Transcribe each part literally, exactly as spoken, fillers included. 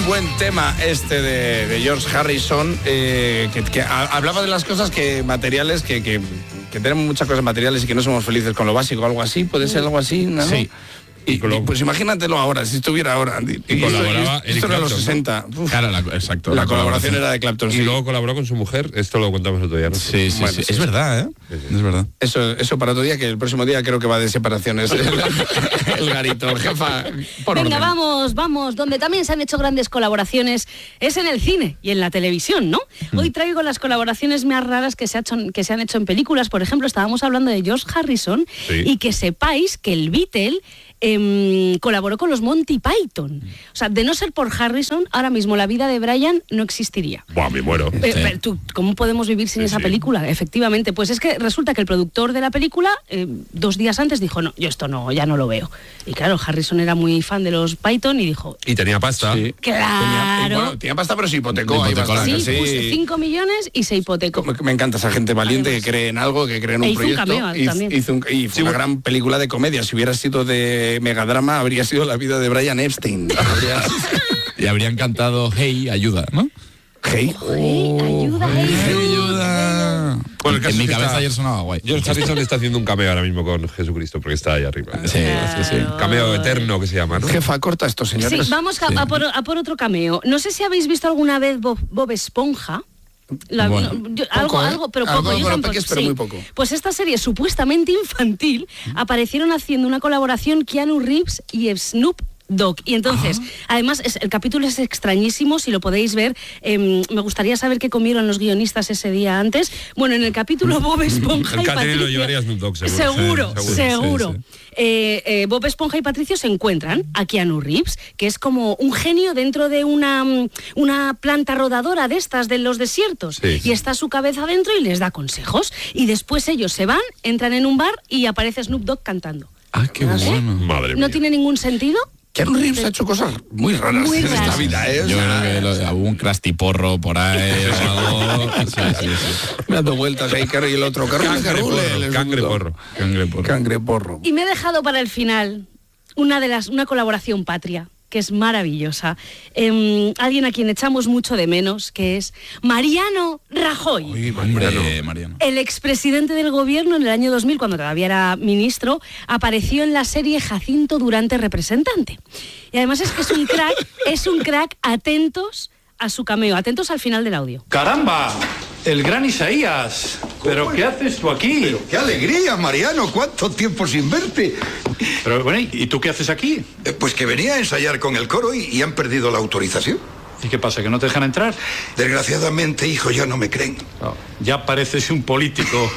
buen tema este de, de George Harrison, eh, que, que a, hablaba de las cosas que materiales, que, que, que tenemos muchas cosas materiales y que no somos felices con lo básico, algo así, puede ser algo así, ¿no? Sí. Y, y, pues imagínatelo ahora, si estuviera ahora. Y, y colaboraba esto, esto era los sesenta. Uf. Claro, la, exacto. La, la colaboración era de Clapton. Y sí. luego colaboró con su mujer, esto lo contamos el otro día, ¿no? Sí, sí, bueno, sí. sí. Es verdad, ¿eh? Sí, sí. Es verdad. Eso, eso para otro día, que el próximo día creo que va de separaciones. el, el garito, jefa. Por Venga, orden. vamos, vamos. Donde también se han hecho grandes colaboraciones es en el cine y en la televisión, ¿no? Mm. Hoy traigo las colaboraciones más raras que se, ha hecho, que se han hecho en películas. Por ejemplo, estábamos hablando de George Harrison, sí. Y que sepáis que el Beatle Eh, colaboró con los Monty Python. O sea, de no ser por Harrison, ahora mismo la vida de Brian no existiría. Buah, me muero. Pero, pero, ¿tú, ¿Cómo podemos vivir sin sí, esa película? Sí. Efectivamente, pues es que resulta que el productor de la película eh, dos días antes dijo, no, yo esto no, ya no lo veo. Y claro, Harrison era muy fan de los Python y dijo... Y tenía pasta. Sí. Claro. Tenía, bueno, tenía pasta, pero se hipotecó. hipotecó ahí sí, sí, puso cinco millones y se hipotecó. Me, me encanta esa gente valiente. Además, que cree en algo, que cree en un e hizo proyecto. Un cameo, hizo, también. Hizo un, y fue sí, una bueno. gran película de comedia. Si hubiera sido de megadrama, habría sido la vida de Brian Epstein. Habría... y habrían cantado Hey, ayuda, ¿no? Hey, oh, hey ayuda, hey, hey, ayuda. Bueno, el en mi cabeza está, ayer sonaba guay. George Harrison está haciendo un cameo ahora mismo con Jesucristo, porque está ahí arriba. Sí, claro. sí, sí. Cameo eterno que se llama, ¿no? Jefa, corta esto, señores. Sí, vamos a, sí. a, por, a por otro cameo. No sé si habéis visto alguna vez Bob, Bob Esponja. La, bueno, no, yo, poco, algo, ¿eh? algo, pero poco. Algo, yo bueno, tampoco, peques, pero sí. muy poco. Pues esta serie supuestamente infantil mm. aparecieron haciendo una colaboración Keanu Reeves y Snoop Dogg. Y entonces, ah. además, es, el capítulo es extrañísimo, si lo podéis ver. Eh, me gustaría saber qué comieron los guionistas ese día antes. Bueno, en el capítulo Bob Esponja el y Patricio... lo llevaría Snoop Dogg, seguro. Seguro, sí, seguro. seguro. Sí, sí. Eh, eh, Bob Esponja y Patricio se encuentran a Keanu Reeves, que es como un genio dentro de una, una planta rodadora de estas de los desiertos. Sí, sí. Y está su cabeza dentro y les da consejos. Y después ellos se van, entran en un bar y aparece Snoop Dogg cantando. Ah, qué ¿Eh? bueno. Madre mía. ¿No tiene ningún sentido? Keanu Reeves ha hecho cosas muy raras muy en raras. esta vida, ¿eh? Yo creo que lo, hubo un crastiporro por ahí o algo. Sí, sí, sí. Dando vueltas ahí, y el otro. Cangreporro. Cangreporro. Cangreporro. Y me he dejado para el final una de las una colaboración patria, que es maravillosa. Eh, alguien a quien echamos mucho de menos, que es Mariano Rajoy. Uy, hombre, Mariano. El expresidente del gobierno en el año dos mil, cuando todavía era ministro, apareció en la serie Jacinto Durante Representante. Y además es que es un crack, es un crack, atentos a su cameo, atentos al final del audio. ¡Caramba! El gran Isaías. ¿Pero qué haces tú aquí? Pero qué alegría, Mariano. ¿Cuánto tiempo sin verte? Pero bueno, ¿y tú qué haces aquí? Eh, pues que venía a ensayar con el coro y, y han perdido la autorización. ¿Y qué pasa, que no te dejan entrar? Desgraciadamente, hijo, ya no me creen. No, ya pareces un político.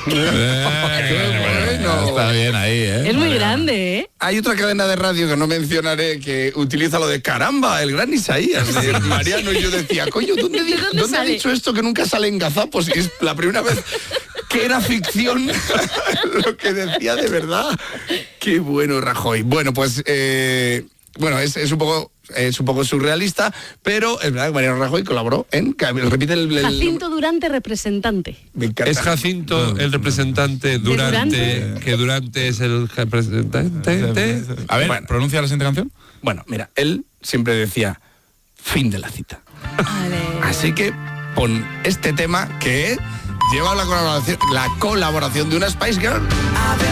Eh, bueno. Está bien ahí, ¿eh? Es muy grande, ¿eh? Hay otra cadena de radio que no mencionaré que utiliza lo de caramba, el gran Isaías, de Mariano, y yo decía, coño, ¿dónde, ¿De dónde, ¿dónde ha dicho esto que nunca sale en gazapos? Y es la primera vez que era ficción lo que decía de verdad. Qué bueno, Rajoy. Bueno, pues, eh, bueno, es, es un poco... es un poco surrealista, pero es verdad que Mariano Rajoy colaboró en... Repite el... el Jacinto Durante Representante. Me encanta. Es Jacinto el representante Durante, Durante? que Durante es el representante. A ver, Bueno. ¿pronuncia la siguiente canción? Bueno, mira, él siempre decía, fin de la cita. Vale. Así que pon este tema que lleva la colaboración, la colaboración de una Spice Girl.